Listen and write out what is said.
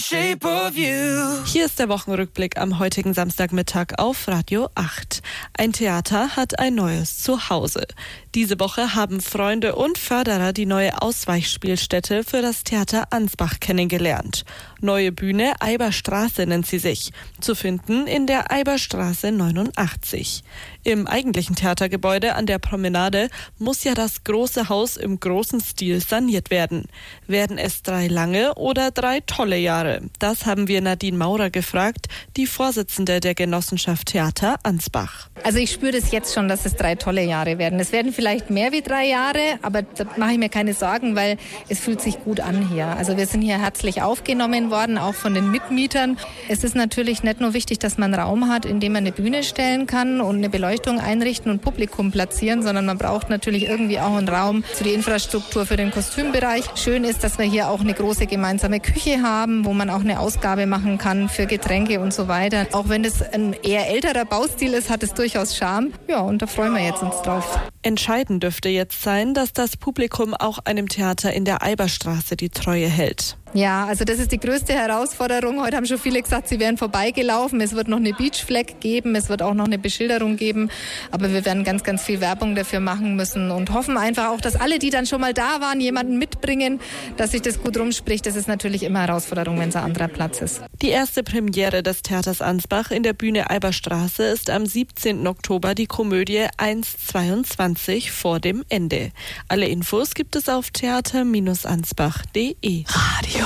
Shape of You. Hier ist der Wochenrückblick am heutigen Samstagmittag auf Radio 8. Ein Theater hat ein neues Zuhause. Diese Woche haben Freunde und Förderer die neue Ausweichspielstätte für das Theater Ansbach kennengelernt. Neue Bühne Eiberstraße nennt sie sich. Zu finden in der Eiberstraße 89. Im eigentlichen Theatergebäude an der Promenade muss ja das große Haus im großen Stil saniert werden. Werden es 3 lange oder 3 tolle Jahre? Das haben wir Nadine Maurer gefragt, die Vorsitzende der Genossenschaft Theater Ansbach. Also ich spüre das jetzt schon, dass es 3 tolle Jahre werden. Es werden vielleicht mehr wie 3 Jahre, aber da mache ich mir keine Sorgen, weil es fühlt sich gut an hier. Also wir sind hier herzlich aufgenommen worden, auch von den Mitmietern. Es ist natürlich nicht nur wichtig, dass man einen Raum hat, in dem man eine Bühne stellen kann und eine Beleuchtung einrichten und Publikum platzieren, sondern man braucht natürlich irgendwie auch einen Raum für die Infrastruktur für den Kostümbereich. Schön ist, dass wir hier auch eine große gemeinsame Küche haben, wo man auch eine Ausgabe machen kann für Getränke und so weiter. Auch wenn es ein eher älterer Baustil ist, hat es durchaus Charme. Ja, und da freuen wir jetzt uns drauf. Entscheidend dürfte jetzt sein, dass das Publikum auch einem Theater in der Eiberstraße die Treue hält. Ja, also das ist die größte Herausforderung. Heute haben schon viele gesagt, sie wären vorbeigelaufen. Es wird noch eine Beachflag geben, es wird auch noch eine Beschilderung geben. Aber wir werden ganz, ganz viel Werbung dafür machen müssen und hoffen einfach auch, dass alle, die dann schon mal da waren, jemanden mitbringen, dass sich das gut rumspricht. Das ist natürlich immer eine Herausforderung, wenn es ein anderer Platz ist. Die erste Premiere des Theaters Ansbach in der Bühne Eiberstraße ist am 17. Oktober die Komödie 1:22 vor dem Ende. Alle Infos gibt es auf theater-ansbach.de. Radio